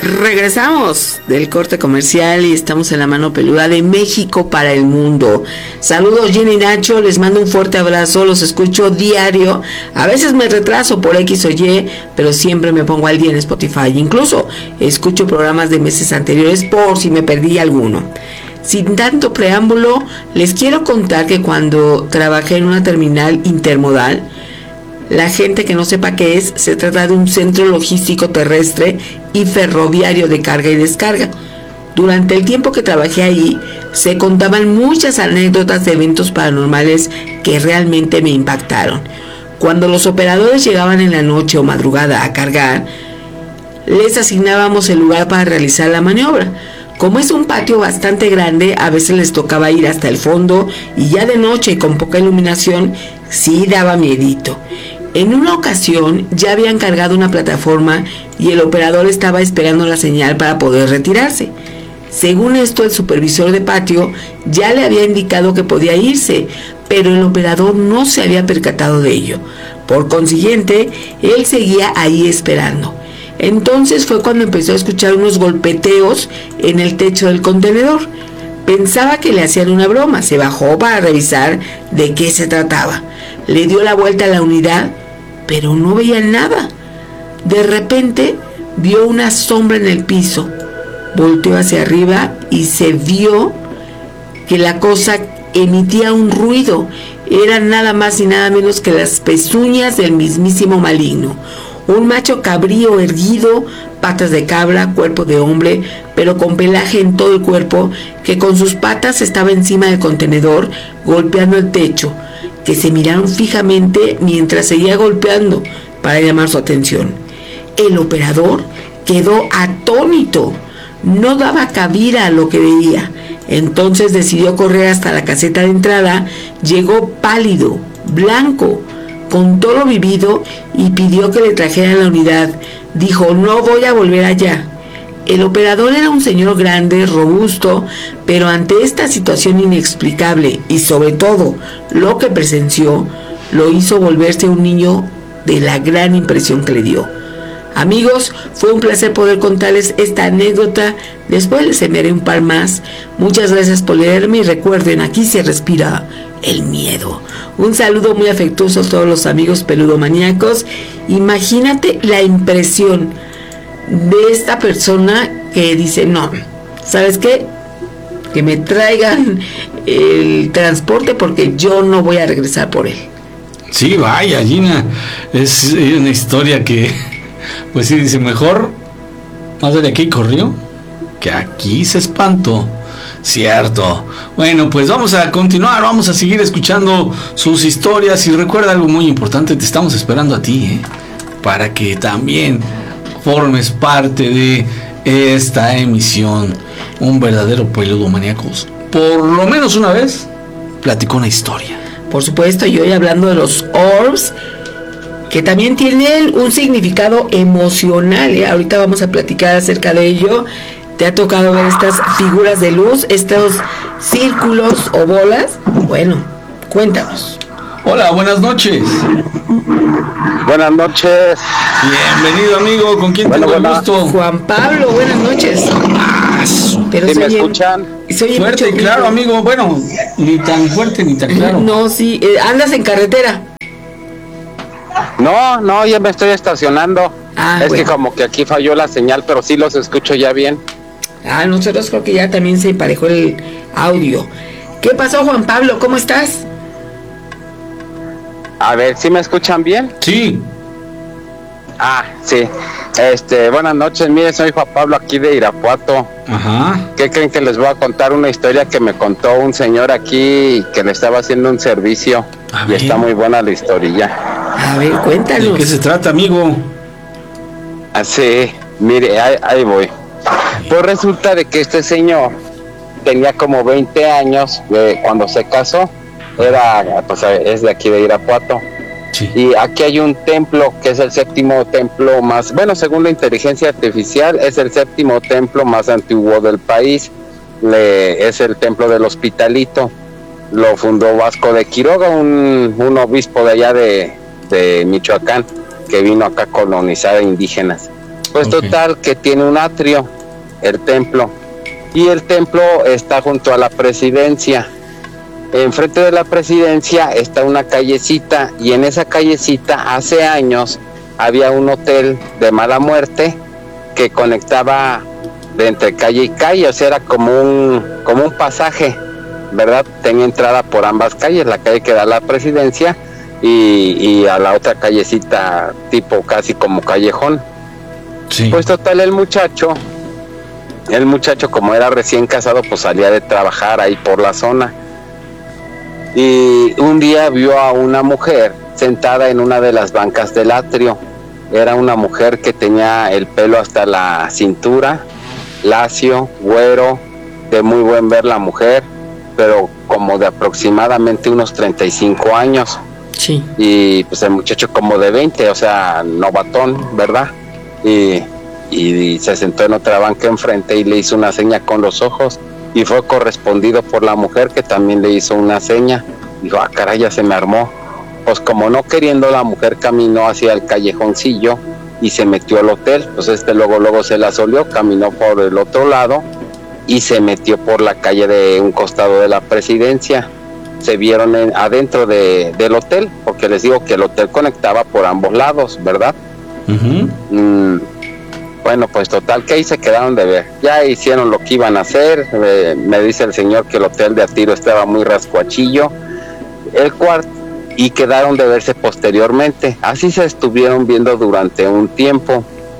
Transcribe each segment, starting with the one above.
Regresamos del corte comercial y estamos en la mano peluda de México para el mundo. Saludos Jenny y Nacho, les mando un fuerte abrazo, los escucho diario. A veces me retraso por X o Y, pero siempre me pongo al día en Spotify. Incluso escucho programas de meses anteriores por si me perdí alguno. Sin tanto preámbulo, les quiero contar que cuando trabajé en una terminal intermodal, la gente que no sepa qué es, se trata de un centro logístico terrestre y ferroviario de carga y descarga. Durante el tiempo que trabajé ahí, se contaban muchas anécdotas de eventos paranormales que realmente me impactaron. Cuando los operadores llegaban en la noche o madrugada a cargar, les asignábamos el lugar para realizar la maniobra. Como es un patio bastante grande, a veces les tocaba ir hasta el fondo y ya de noche con poca iluminación, sí daba miedito. En una ocasión ya habían cargado una plataforma y el operador estaba esperando la señal para poder retirarse. Según esto, el supervisor de patio ya le había indicado que podía irse, pero el operador no se había percatado de ello. Por consiguiente, él seguía ahí esperando. Entonces fue cuando empezó a escuchar unos golpeteos en el techo del contenedor. Pensaba que le hacían una broma, se bajó para revisar de qué se trataba. Le dio la vuelta a la unidad, pero no veía nada. De repente vio una sombra en el piso. Volteó hacia arriba y se vio que la cosa emitía un ruido. Era nada más y nada menos que las pezuñas del mismísimo maligno. Un macho cabrío erguido, patas de cabra, cuerpo de hombre, pero con pelaje en todo el cuerpo, que con sus patas estaba encima del contenedor, golpeando el techo, que se miraron fijamente mientras seguía golpeando para llamar su atención. El operador quedó atónito, no daba cabida a lo que veía. Entonces decidió correr hasta la caseta de entrada, llegó pálido, blanco, contó lo vivido y pidió que le trajeran la unidad. Dijo, no voy a volver allá. El operador era un señor grande, robusto, pero ante esta situación inexplicable y sobre todo lo que presenció, lo hizo volverse un niño de la gran impresión que le dio. Amigos, fue un placer poder contarles esta anécdota. Después les enviaré un par más. Muchas gracias por leerme y recuerden, aquí se respira el miedo. Un saludo muy afectuoso a todos los amigos peludomaníacos. Imagínate la impresión de esta persona que dice, no, ¿sabes qué? Que me traigan el transporte porque yo no voy a regresar por él. Sí, vaya, Gina, es una historia que, pues sí, dice, mejor más de aquí corrió que aquí se espantó. Cierto. Bueno, pues vamos a continuar, vamos a seguir escuchando sus historias y recuerda algo muy importante, te estamos esperando a ti, para que también formes parte de esta emisión. Un verdadero peludomaníacos, por lo menos una vez, platicó una historia. Por supuesto, y hoy hablando de los orbs, que también tienen un significado emocional, Ahorita vamos a platicar acerca de ello. ¿Te ha tocado ver estas figuras de luz, estos círculos o bolas? Bueno, cuéntanos. Hola, buenas noches. Buenas noches. Bienvenido, amigo. ¿Con quién tengo el gusto? Juan Pablo, buenas noches. Pero ¿sí me escuchan? Fuerte y claro, amigo. Bueno, ni tan fuerte ni tan claro. No, sí. ¿Andas en carretera? No, ya me estoy estacionando. Bueno. Que como que aquí falló la señal, pero sí los escucho ya bien. Nosotros creo que ya también se emparejó el audio. ¿Qué pasó, Juan Pablo? ¿Cómo estás? A ver, ¿sí me escuchan bien? Sí. Sí. Buenas noches, mire, soy Juan Pablo aquí de Irapuato. Ajá. ¿Qué creen? Que les voy a contar una historia que me contó un señor aquí que le estaba haciendo un servicio. Y está muy buena la historia. A ver, cuéntanos. ¿De qué se trata, amigo? Sí, mire, ahí voy. Pues resulta de que este señor tenía como 20 años cuando se casó. Es de aquí de Irapuato. Sí. Y aquí hay un templo que es el séptimo templo más, bueno, según la inteligencia artificial, es el séptimo templo más antiguo del país. Es el templo del Hospitalito. Lo fundó Vasco de Quiroga, un obispo de allá de Michoacán, que vino acá a colonizar a indígenas. Pues Ok. total que tiene un atrio, el templo, y el templo está junto a la presidencia. Enfrente de la presidencia está una callecita, y en esa callecita hace años había un hotel de mala muerte que conectaba de entre calle y calle, o sea, era como un pasaje, ¿verdad? Tenía entrada por ambas calles, la calle que da a la presidencia y a la otra callecita tipo casi como callejón. Sí. Pues total, el muchacho como era recién casado, pues salía de trabajar ahí por la zona. Y un día vio a una mujer sentada en una de las bancas del atrio. Era una mujer que tenía el pelo hasta la cintura, lacio, güero, de muy buen ver la mujer, pero como de aproximadamente unos 35 años. Sí. Y pues el muchacho como de 20, o sea, novatón, ¿verdad? Y se sentó en otra banca enfrente y le hizo una seña con los ojos, y fue correspondido por la mujer, que también le hizo una seña. Dijo, ah, caray, ya se me armó. Pues como no queriendo, la mujer caminó hacia el callejoncillo y se metió al hotel. Pues luego se la solió, caminó por el otro lado y se metió por la calle de un costado de la presidencia. Se vieron adentro del hotel, porque les digo que el hotel conectaba por ambos lados, ¿verdad? Ujú. Bueno, pues total que ahí se quedaron de ver. Ya hicieron lo que iban a hacer. Me dice el señor que el hotel de a tiro estaba muy rascuachillo, el cuarto, y quedaron de verse posteriormente. Así se estuvieron viendo durante un tiempo.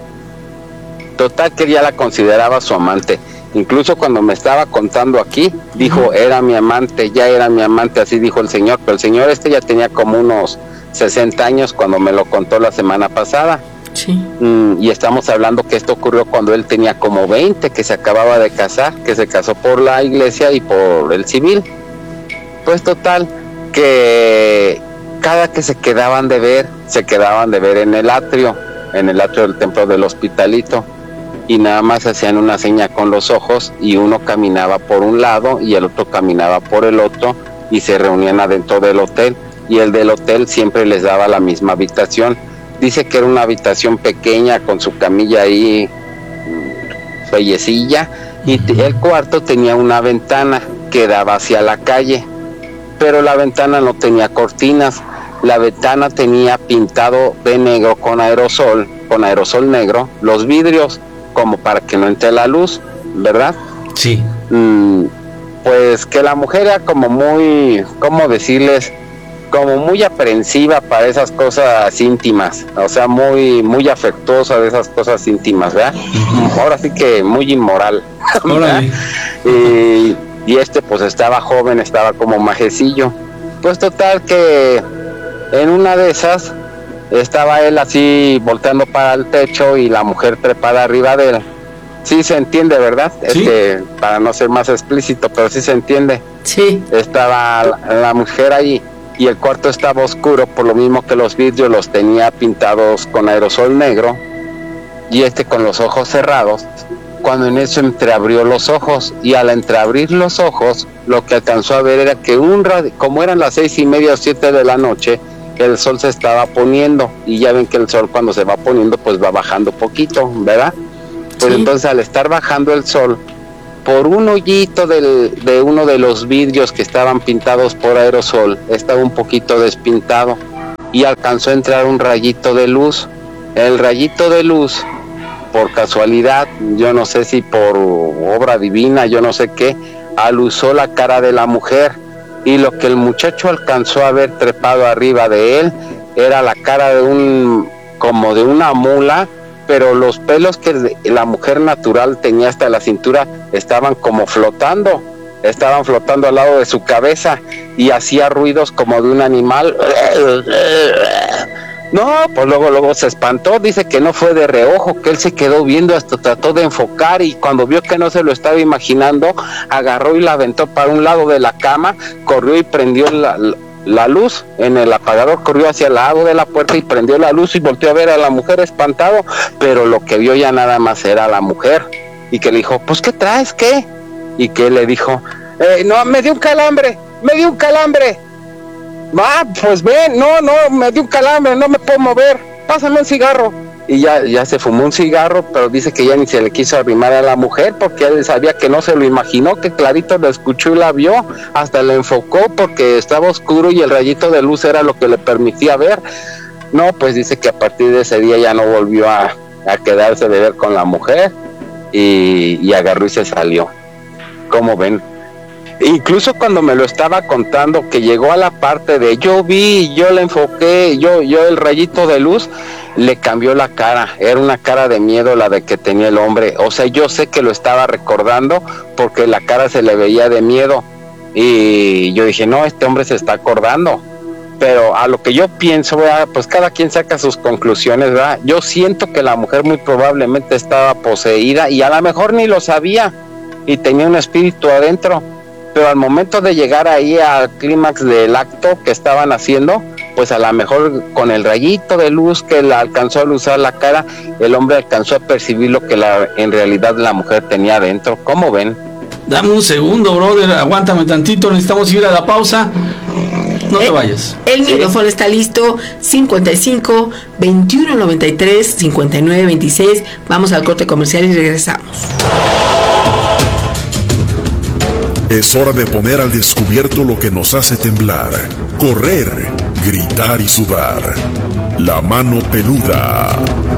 Total que ya la consideraba su amante. Incluso cuando me estaba contando aquí, dijo, era mi amante, ya era mi amante, así dijo el señor. Pero el señor ya tenía como unos 60 años cuando me lo contó la semana pasada. Sí. Y estamos hablando que esto ocurrió cuando él tenía como 20, que se acababa de casar, que se casó por la iglesia y por el civil. Pues total que cada que se quedaban de ver en el atrio del templo del Hospitalito, y nada más hacían una seña con los ojos, y uno caminaba por un lado y el otro caminaba por el otro, y se reunían adentro del hotel, y el del hotel siempre les daba la misma habitación. Dice que era una habitación pequeña con su camilla ahí, fellecilla, y el cuarto tenía una ventana que daba hacia la calle, pero la ventana no tenía cortinas. La ventana tenía pintado de negro con aerosol negro, los vidrios, como para que no entre la luz, ¿verdad? Sí. Pues que la mujer era como muy, ¿cómo decirles? Como muy aprensiva para esas cosas íntimas, o sea, muy afectuosa de esas cosas íntimas, ¿verdad? Ahora sí que muy inmoral, ¿verdad? Y pues estaba joven, estaba como majecillo. Pues total que en una de esas estaba él así volteando para el techo y la mujer trepada arriba de él. Sí se entiende, ¿verdad? Sí. Para no ser más explícito, pero sí se entiende. Sí. Estaba la mujer ahí, y el cuarto estaba oscuro, por lo mismo que los vidrios los tenía pintados con aerosol negro, y con los ojos cerrados. Cuando en eso entreabrió los ojos, y al entreabrir los ojos, lo que alcanzó a ver era que como eran las 6:30 o 7 de la noche, el sol se estaba poniendo, y ya ven que el sol cuando se va poniendo pues va bajando poquito, ¿verdad? Pues sí. Entonces, al estar bajando el sol, por un hoyito de uno de los vidrios que estaban pintados por aerosol, estaba un poquito despintado, y alcanzó a entrar un rayito de luz. El rayito de luz, por casualidad, yo no sé si por obra divina, yo no sé qué, alusó la cara de la mujer, y lo que el muchacho alcanzó a ver trepado arriba de él era la cara como de una mula, pero los pelos que la mujer natural tenía hasta la cintura estaban como flotando al lado de su cabeza, y hacía ruidos como de un animal. No, pues luego se espantó. Dice que no fue de reojo, que él se quedó viendo, hasta trató de enfocar, y cuando vio que no se lo estaba imaginando, agarró y la aventó para un lado de la cama, corrió y prendió la luz en el apagador, corrió hacia el lado de la puerta y prendió la luz, y volteó a ver a la mujer espantado, pero lo que vio ya nada más era la mujer, y que le dijo, pues ¿qué traes? ¿Qué? Y que él le dijo, no, me dio un calambre. Va, pues ven, no, me dio un calambre, no me puedo mover, pásame un cigarro. y ya se fumó un cigarro, pero dice que ya ni se le quiso arrimar a la mujer porque él sabía que no se lo imaginó, que clarito lo escuchó y la vio, hasta le enfocó porque estaba oscuro y el rayito de luz era lo que le permitía ver. No, pues dice que a partir de ese día ya no volvió a quedarse de ver con la mujer y agarró y se salió. ¿Cómo ven? Incluso cuando me lo estaba contando, que llegó a la parte de yo vi, yo le enfoqué, yo el rayito de luz, le cambió la cara, era una cara de miedo la de que tenía el hombre. O sea, yo sé que lo estaba recordando porque la cara se le veía de miedo y yo dije, no, este hombre se está acordando. Pero a lo que yo pienso, ¿verdad? Pues cada quien saca sus conclusiones, ¿verdad? Yo siento que la mujer muy probablemente estaba poseída y a lo mejor ni lo sabía y tenía un espíritu adentro, pero al momento de llegar ahí al clímax del acto que estaban haciendo, pues a lo mejor con el rayito de luz que la alcanzó a luzar la cara, el hombre alcanzó a percibir lo que en realidad la mujer tenía adentro. ¿Cómo ven? Dame un segundo, brother, aguántame tantito, necesitamos ir a la pausa. No te vayas. El micrófono está listo. 55 21 93 59 26. Vamos al corte comercial y regresamos. Es hora de poner al descubierto lo que nos hace temblar, correr, gritar y sudar. La mano peluda.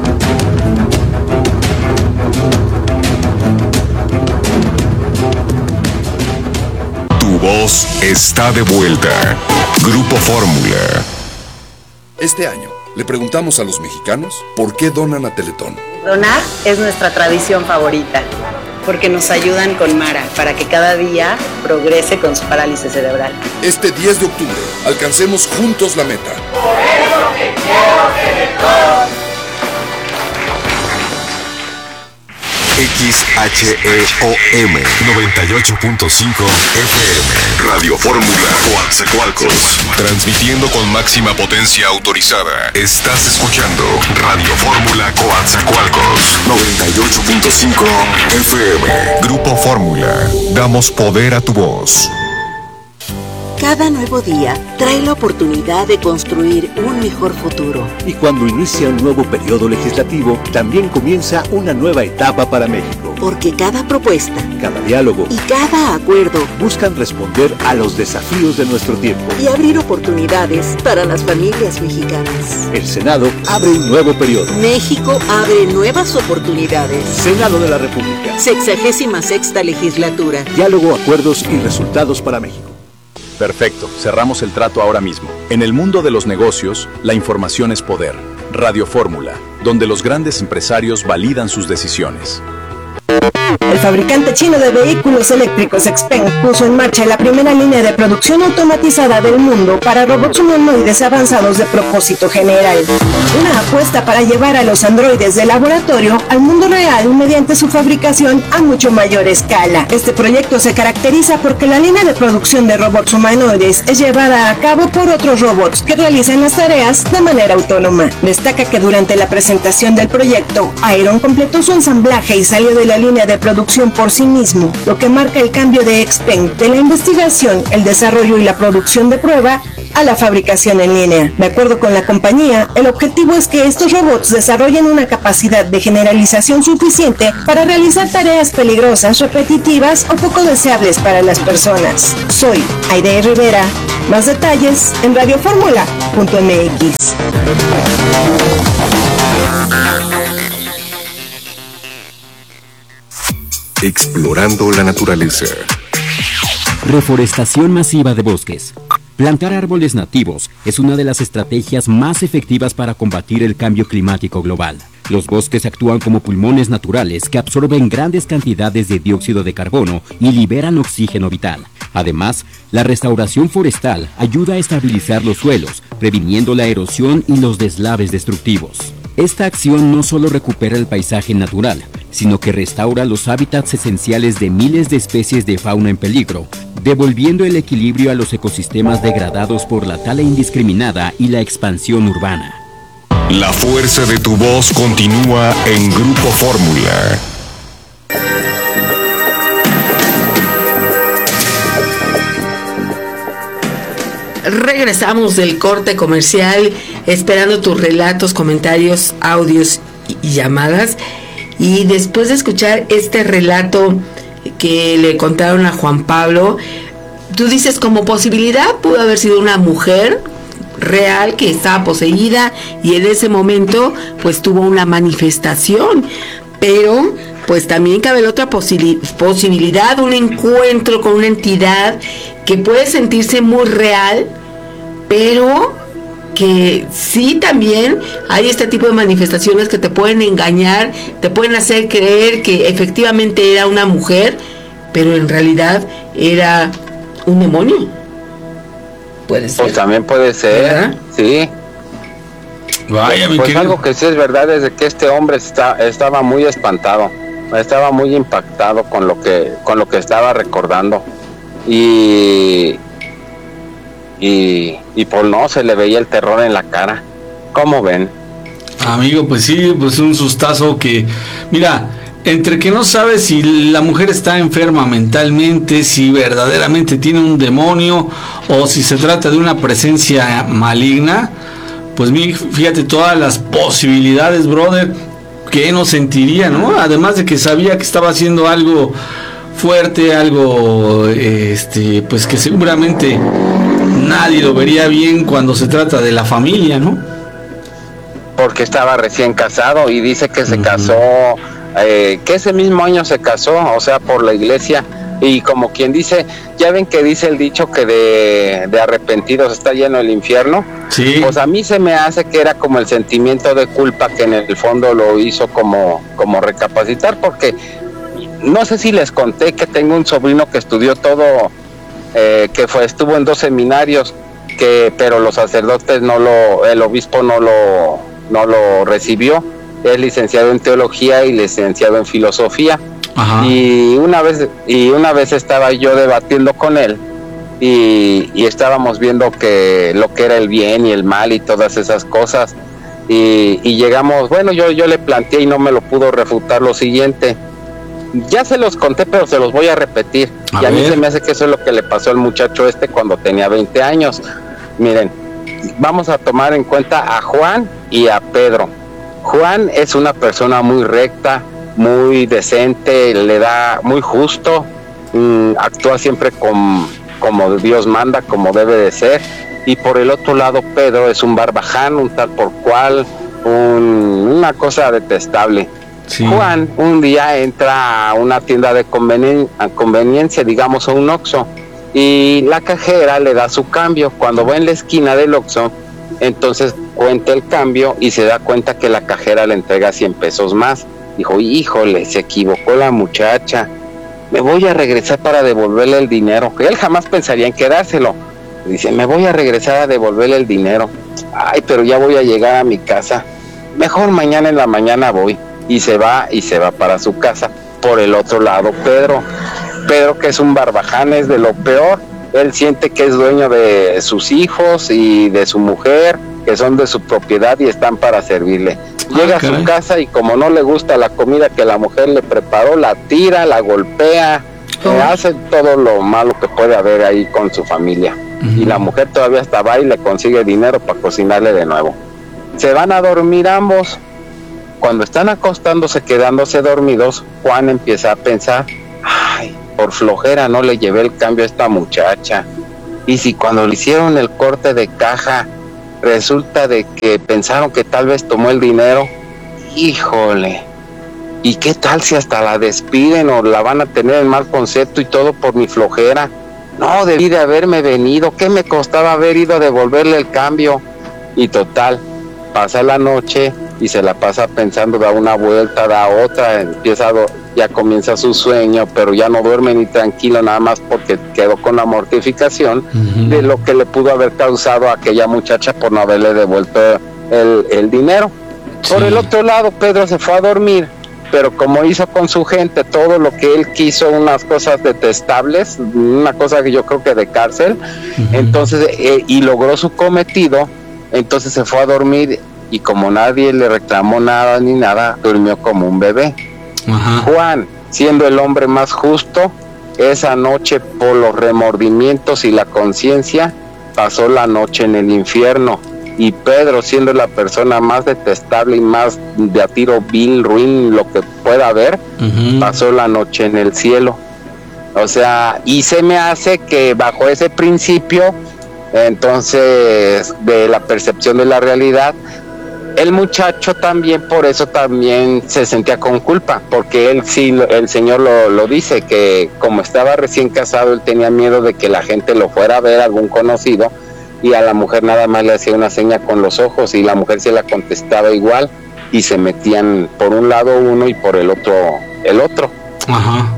Tu voz está de vuelta. Grupo Fórmula. Este año le preguntamos a los mexicanos por qué donan a Teletón. Donar es nuestra tradición favorita, porque nos ayudan con Mara para que cada día progrese con su parálisis cerebral. Este 10 de octubre, alcancemos juntos la meta. Por eso que quiero Teletón. XHEOM 98.5 FM Radio Fórmula Coatzacoalcos, transmitiendo con máxima potencia autorizada. Estás escuchando Radio Fórmula Coatzacoalcos 98.5 FM. Grupo Fórmula, damos poder a tu voz. Cada nuevo día trae la oportunidad de construir un mejor futuro. Y cuando inicia un nuevo periodo legislativo, también comienza una nueva etapa para México. Porque cada propuesta, cada diálogo y cada acuerdo buscan responder a los desafíos de nuestro tiempo y abrir oportunidades para las familias mexicanas. El Senado abre un nuevo periodo. México abre nuevas oportunidades. Senado de la República. 66ª legislatura. Diálogo, acuerdos y resultados para México. Perfecto, cerramos el trato ahora mismo. En el mundo de los negocios, la información es poder. Radio Fórmula, donde los grandes empresarios validan sus decisiones. El fabricante chino de vehículos eléctricos XPeng puso en marcha la primera línea de producción automatizada del mundo para robots humanoides avanzados de propósito general. Una apuesta para llevar a los androides de laboratorio al mundo real mediante su fabricación a mucho mayor escala. Este proyecto se caracteriza porque la línea de producción de robots humanoides es llevada a cabo por otros robots que realizan las tareas de manera autónoma. Destaca que durante la presentación del proyecto, Iron completó su ensamblaje y salió de la línea de producción por sí mismo, lo que marca el cambio de XPeng de la investigación, el desarrollo y la producción de prueba a la fabricación en línea. De acuerdo con la compañía, el objetivo es que estos robots desarrollen una capacidad de generalización suficiente para realizar tareas peligrosas, repetitivas o poco deseables para las personas. Soy Aide Rivera. Más detalles en radioformula.mx. Explorando la naturaleza. Reforestación masiva de bosques. Plantar árboles nativos es una de las estrategias más efectivas para combatir el cambio climático global. Los bosques actúan como pulmones naturales que absorben grandes cantidades de dióxido de carbono y liberan oxígeno vital. Además, la restauración forestal ayuda a estabilizar los suelos, previniendo la erosión y los deslaves destructivos. Esta acción no solo recupera el paisaje natural, sino que restaura los hábitats esenciales de miles de especies de fauna en peligro, devolviendo el equilibrio a los ecosistemas degradados por la tala indiscriminada y la expansión urbana. La fuerza de tu voz continúa en Grupo Fórmula. Regresamos del corte comercial, esperando tus relatos, comentarios, audios y llamadas. Y después de escuchar este relato que le contaron a Juan Pablo, tú dices, como posibilidad pudo haber sido una mujer real que estaba poseída y en ese momento pues tuvo una manifestación, pero pues también cabe la otra posibilidad, un encuentro con una entidad que puede sentirse muy real, pero que sí también hay este tipo de manifestaciones que te pueden engañar, te pueden hacer creer que efectivamente era una mujer, pero en realidad era un demonio. Puede ser. Pues también puede ser, ¿verdad? Sí. Vaya, pues algo que sí es verdad es de que este hombre estaba muy espantado, estaba muy impactado con lo que estaba recordando y pues no, se le veía el terror en la cara. ¿Cómo ven? Amigo, pues sí, pues un sustazo que, mira, entre que no sabes si la mujer está enferma mentalmente, si verdaderamente tiene un demonio o si se trata de una presencia maligna, pues fíjate todas las posibilidades, brother, que no sentiría, ¿no? Además de que sabía que estaba haciendo algo fuerte, algo, pues que seguramente nadie lo vería bien cuando se trata de la familia, ¿no? Porque estaba recién casado y dice que se casó, que ese mismo año se casó, o sea, por la iglesia, y como quien dice, ya ven que dice el dicho que de arrepentidos está lleno el infierno. Sí. Pues a mí se me hace que era como el sentimiento de culpa que en el fondo lo hizo como recapacitar, porque no sé si les conté que tengo un sobrino que estudió todo, estuvo en 2 seminarios, pero los sacerdotes el obispo no lo recibió. Es licenciado en teología y licenciado en filosofía. Ajá. Y una vez estaba yo debatiendo con él y estábamos viendo que lo que era el bien y el mal y todas esas cosas, y llegamos, bueno, yo le planteé y no me lo pudo refutar lo siguiente. Ya se los conté, pero se los voy a repetir. A mí se me hace que eso es lo que le pasó al muchacho cuando tenía 20 años. Miren, vamos a tomar en cuenta a Juan y a Pedro. Juan es una persona muy recta, muy decente, le da muy justo, actúa siempre como Dios manda, como debe de ser. Y por el otro lado, Pedro es un barbaján, un tal por cual, una cosa detestable. Sí. Juan un día entra a una tienda de conveniencia, digamos a un Oxxo, y la cajera le da su cambio. Cuando va en la esquina del Oxxo, entonces cuenta el cambio y se da cuenta que la cajera le entrega 100 pesos más. Dijo, híjole, se equivocó la muchacha, me voy a regresar para devolverle el dinero, que él jamás pensaría en quedárselo. Dice, me voy a regresar a devolverle el dinero. Ay, pero ya voy a llegar a mi casa, mejor mañana en la mañana voy. Y se va para su casa. Por el otro lado, Pedro, que es un barbaján, es de lo peor. Él siente que es dueño de sus hijos y de su mujer, que son de su propiedad y están para servirle. Llega a su casa y como no le gusta la comida que la mujer le preparó, la tira, la golpea, hace todo lo malo que puede haber ahí con su familia. Y la mujer todavía hasta va y le consigue dinero para cocinarle de nuevo. Se van a dormir ambos. Cuando están acostándose, quedándose dormidos, Juan empieza a pensar, ay, por flojera no le llevé el cambio a esta muchacha. Y si cuando le hicieron el corte de caja, resulta de que pensaron que tal vez tomó el dinero, híjole, ¿y qué tal si hasta la despiden o la van a tener en mal concepto y todo por mi flojera? No, debí de haberme venido, ¿qué me costaba haber ido a devolverle el cambio? Y total, pasa la noche y se la pasa pensando, da una vuelta, da otra, ya comienza su sueño, pero ya no duerme ni tranquilo, nada más porque quedó con la mortificación de lo que le pudo haber causado a aquella muchacha por no haberle devuelto el dinero. Sí. Por el otro lado, Pedro se fue a dormir, pero como hizo con su gente todo lo que él quiso, unas cosas detestables, una cosa que yo creo que de cárcel, entonces, y logró su cometido, entonces se fue a dormir. Y como nadie le reclamó nada ni nada, durmió como un bebé. Ajá. Juan, siendo el hombre más justo, esa noche por los remordimientos y la conciencia, pasó la noche en el infierno. y Pedro, siendo la persona más detestable y más de a tiro vil, ruin, lo que pueda haber, pasó la noche en el cielo. O sea, y se me hace que bajo ese principio, entonces, de la percepción de la realidad, el muchacho también, por eso también se sentía con culpa, porque él sí, el señor lo dice, que como estaba recién casado, él tenía miedo de que la gente lo fuera a ver, algún conocido, y a la mujer nada más le hacía una seña con los ojos, y la mujer se la contestaba igual, y se metían por un lado uno y por el otro el otro. Ajá.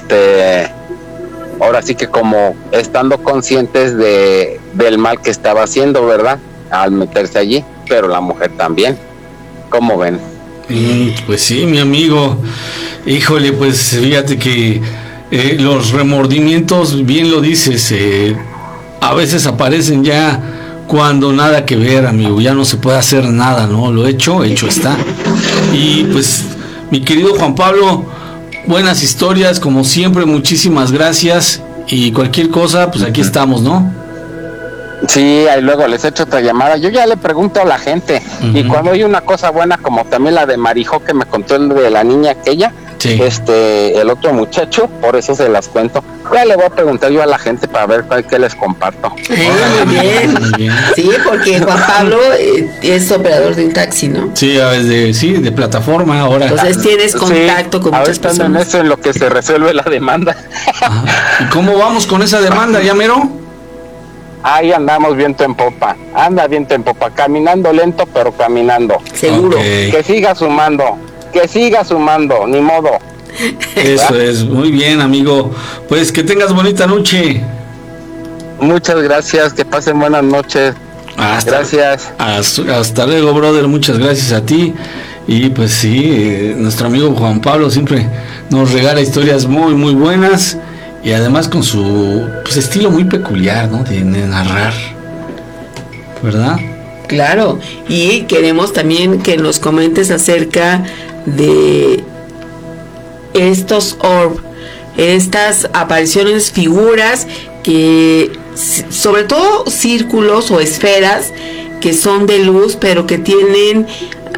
Ahora sí que como estando conscientes del mal que estaba haciendo, ¿verdad? Al meterse allí, pero la mujer también. ¿Cómo ven? Pues sí, mi amigo. Híjole, pues fíjate que los remordimientos, bien lo dices, a veces aparecen ya cuando nada que ver, amigo. Ya no se puede hacer nada, ¿no? Lo hecho está. Y pues, mi querido Juan Pablo, buenas historias, como siempre, muchísimas gracias. Y cualquier cosa, pues aquí estamos, ¿no? Sí, ahí luego les echo otra llamada. Yo ya le pregunto a la gente. Y cuando hay una cosa buena, como también la de Marijó, que me contó el de la niña aquella, sí. El otro muchacho, por eso se las cuento. Ya le voy a preguntar yo a la gente para ver qué les comparto. Muy bien. Sí, porque Juan Pablo es operador de un taxi, ¿no? Sí, de plataforma ahora. Entonces tienes contacto con muchas personas. En eso, en lo que se resuelve la demanda. ¿Y cómo vamos con esa demanda, ya mero? Ahí andamos viento en popa, caminando lento, pero caminando. Seguro. Okay. Que siga sumando, ni modo. Eso es, muy bien, amigo. Pues que tengas bonita noche. Muchas gracias, que pasen buenas noches. Gracias. Hasta luego, brother, muchas gracias a ti. Y pues sí, nuestro amigo Juan Pablo siempre nos regala historias muy, muy buenas. Y además con su estilo muy peculiar, ¿no? De narrar, ¿verdad? Claro, y queremos también que nos comentes acerca de estos orb, estas apariciones, figuras que, sobre todo círculos o esferas que son de luz, pero que tienen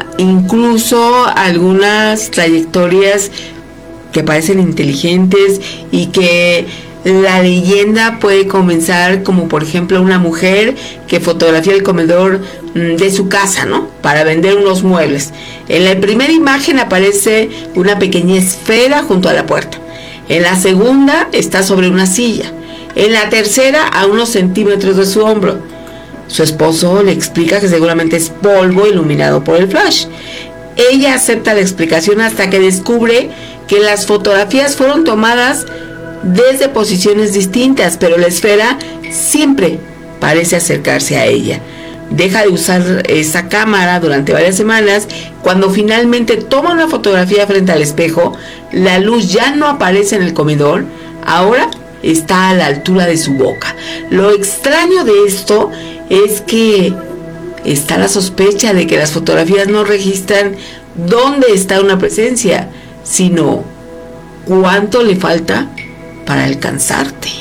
incluso algunas trayectorias que parecen inteligentes y que la leyenda puede comenzar como por ejemplo una mujer que fotografía el comedor de su casa, ¿no? Para vender unos muebles. En la primera imagen aparece una pequeña esfera junto a la puerta. En la segunda está sobre una silla. En la tercera a unos centímetros de su hombro. Su esposo le explica que seguramente es polvo iluminado por el flash. Ella acepta la explicación hasta que descubre que las fotografías fueron tomadas desde posiciones distintas, pero la esfera siempre parece acercarse a ella. Deja de usar esa cámara durante varias semanas. Cuando finalmente toma una fotografía frente al espejo, la luz ya no aparece en el comedor, ahora está a la altura de su boca. Lo extraño de esto es que está la sospecha de que las fotografías no registran dónde está una presencia, sino cuánto le falta para alcanzarte.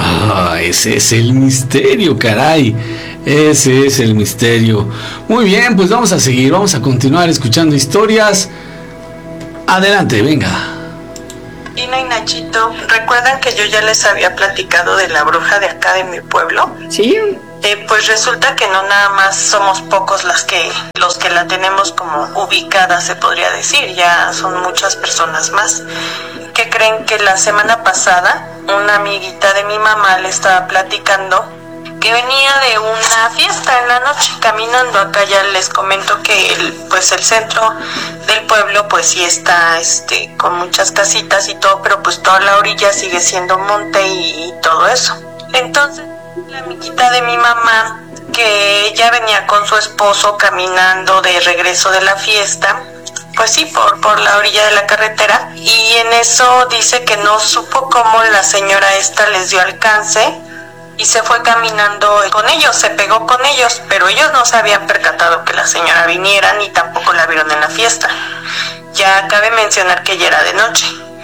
Ese es el misterio, caray. Ese es el misterio. Muy bien, pues vamos a seguir, vamos a continuar escuchando historias. Adelante, venga. Ina y Nachito, ¿recuerdan que yo ya les había platicado de la bruja de acá de mi pueblo? Sí. Pues resulta que no nada más somos pocos los que la tenemos como ubicada, se podría decir, ya son muchas personas más. ¿Qué creen? Que la semana pasada una amiguita de mi mamá le estaba platicando que venía de una fiesta en la noche caminando. Acá ya les comento que el centro del pueblo pues sí está con muchas casitas y todo, pero pues toda la orilla sigue siendo monte y todo eso. Entonces la amiguita de mi mamá, que ella venía con su esposo caminando de regreso de la fiesta, pues sí, por la orilla de la carretera, y en eso dice que no supo cómo la señora esta les dio alcance y se fue caminando con ellos, se pegó con ellos, pero ellos no se habían percatado que la señora viniera ni tampoco la vieron en la fiesta. Ya cabe mencionar que ya era de noche.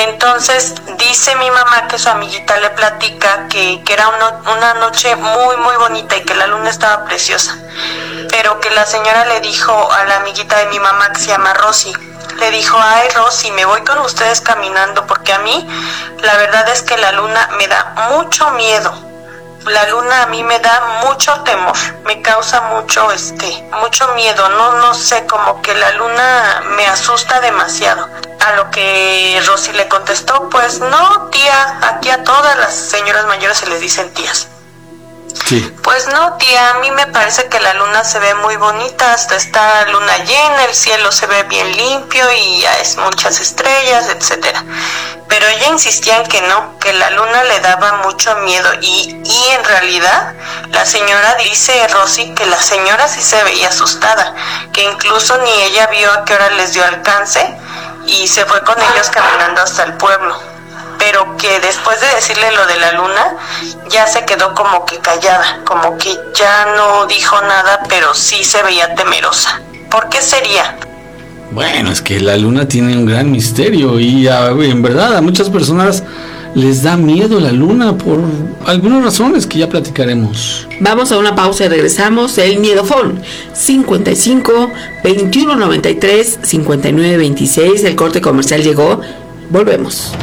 Entonces dice mi mamá que su amiguita le platica que era una noche muy muy bonita y que la luna estaba preciosa, pero que la señora le dijo a la amiguita de mi mamá, que se llama Rosy, le dijo: ay Rosy, me voy con ustedes caminando porque a mí la verdad es que la luna me da mucho miedo. La luna a mí me da mucho temor, me causa mucho miedo, no sé, como que la luna me asusta demasiado. A lo que Rosy le contestó: pues no, tía, aquí a todas las señoras mayores se les dicen tías. Sí. Pues no, tía, a mí me parece que la luna se ve muy bonita, hasta está luna llena, el cielo se ve bien limpio y ya es muchas estrellas, etcétera. Pero ella insistía en que no, que la luna le daba mucho miedo y en realidad la señora, dice Rosy, que la señora sí se veía asustada, que incluso ni ella vio a qué hora les dio alcance y se fue con ellos caminando hasta el pueblo. Pero que después de decirle lo de la luna, ya se quedó como que callada, como que ya no dijo nada, pero sí se veía temerosa. ¿Por qué sería? Bueno, es que la luna tiene un gran misterio y en verdad a muchas personas les da miedo la luna por algunas razones que ya platicaremos. Vamos a una pausa y regresamos. El Miedofón 55 21 93 59 26. El corte comercial llegó. Volvemos.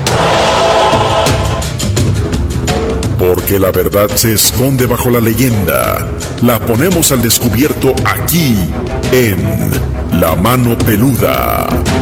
Porque la verdad se esconde bajo la leyenda. La ponemos al descubierto aquí en La Mano Peluda.